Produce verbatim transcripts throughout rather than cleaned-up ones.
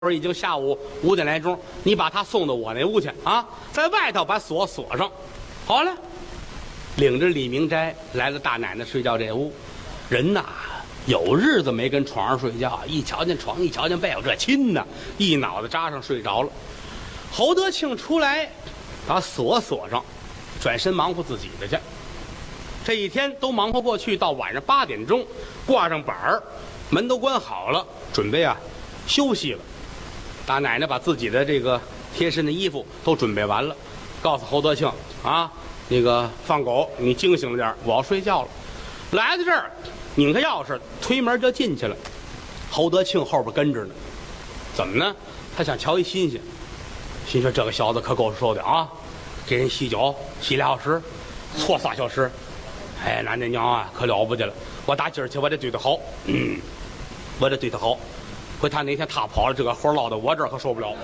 已经下午五点来钟，你把他送到我那屋去啊，在外头把锁锁上。好了，领着李明斋来了大奶奶睡觉这屋。人呐，有日子没跟床上睡觉，一瞧见床，一瞧见被，我这亲呐，一脑袋扎上睡着了。侯德庆出来，把锁锁上，转身忙活自己的去。这一天都忙活过去，到晚上八点钟，挂上板儿，门都关好了，准备啊休息了。大奶奶把自己的这个贴身的衣服都准备完了，告诉侯德庆啊，那个放狗，你惊醒了点，我要睡觉了。来到这儿，拧开钥匙，推门就进去了。侯德庆后边跟着呢，怎么呢？他想瞧一新鲜，心说这个小子可够受的啊，给人洗脚洗俩小时，搓仨小时，哎，俺这娘啊可了不得了！我打今儿起我得对他好，嗯，我得对他好。回他哪天他跑了，这个活落到我这儿可受不了。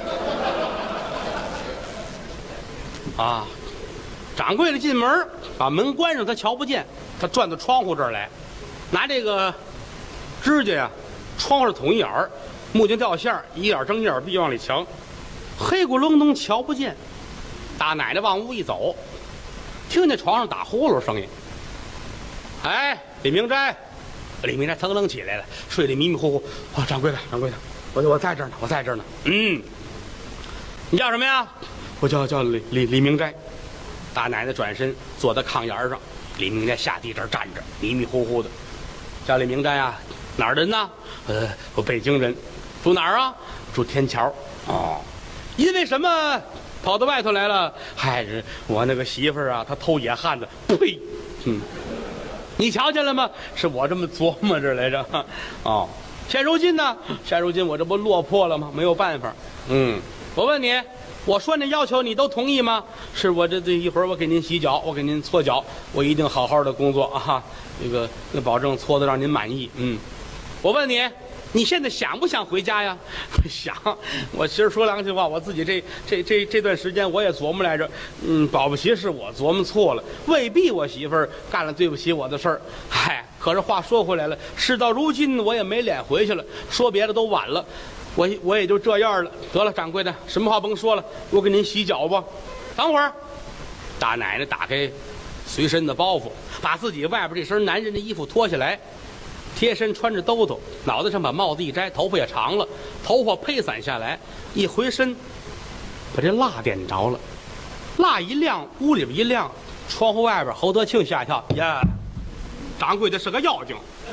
啊，掌柜的进门，把门关上，他瞧不见，他转到窗户这儿来，拿这个指甲呀，窗户上捅一眼儿，木镜掉线，一眼睁一眼闭往里瞧，黑咕隆咚瞧不见。大奶奶往屋一走，听见床上打呼噜声音。哎，李明斋。李明斋腾楞起来了，睡得迷迷糊糊。啊，掌柜的，掌柜的，我我在这儿呢，我在这儿呢。嗯，你叫什么呀？我叫叫李李李明斋。大奶奶转身坐在炕沿上，李明斋下地这儿站着，迷迷糊糊的。叫李明斋啊，哪儿人呢？呃，我北京人，住哪儿啊？住天桥。哦，因为什么跑到外头来了？嗨，我那个媳妇儿啊，她偷野汉子。呸，嗯。你瞧见了吗？是我这么琢磨着来着。哦，现如今呢？现如今我这不落魄了吗？没有办法。嗯，我问你，我说那要求你都同意吗？是我这这一会儿我给您洗脚，我给您搓脚，我一定好好的工作啊。那个那保证搓的让您满意。嗯，我问你，你现在想不想回家呀？想。我其实说良心话，我自己这这这这段时间我也琢磨来着。嗯，保不齐是我琢磨错了，未必我媳妇儿干了对不起我的事儿。嗨，可是话说回来了，事到如今我也没脸回去了，说别的都晚了，我我也就这样了。得了，掌柜的，什么话甭说了，我给您洗脚吧。等会儿，大奶奶打开随身的包袱，把自己外边这身男人的衣服脱下来。贴身穿着兜兜，脑袋上把帽子一摘，头发也长了，头发披散下来，一回身，把这蜡点着了，蜡一亮，屋里边一亮，窗户外边侯德庆吓一跳，呀，掌柜的是个妖精，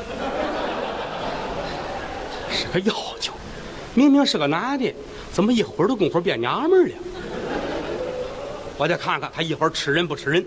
是个妖精，明明是个男的，怎么一会儿的功夫变娘们了？我再看看他一会儿吃人不吃人。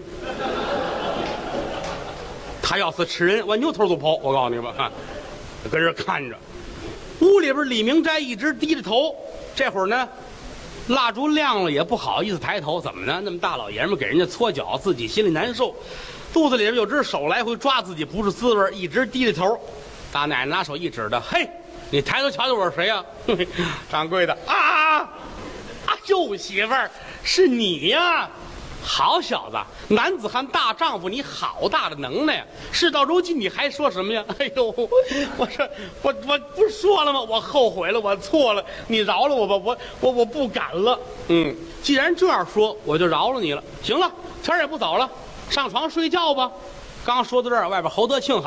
他要是吃人，我扭头就跑。我告诉你吧，啊，跟这看着。屋里边李明斋一直低着头，这会儿呢，蜡烛亮了也不好意思抬头，怎么呢？那么大老爷们给人家搓脚，自己心里难受，肚子里边有只手来回抓自己不是滋味，一直低着头。大奶奶拿手一指的，嘿，你抬头瞧瞧我是谁呀？掌柜的啊啊！哟，媳妇儿，是你呀！好小子，男子汉大丈夫，你好大的能耐呀！事到如今你还说什么呀？哎呦，我说我我不是说了吗？我后悔了，我错了，你饶了我吧，我我我不敢了。嗯，既然这样说，我就饶了你了。行了，天也不早了，上床睡觉吧。刚说到这儿，外边侯德庆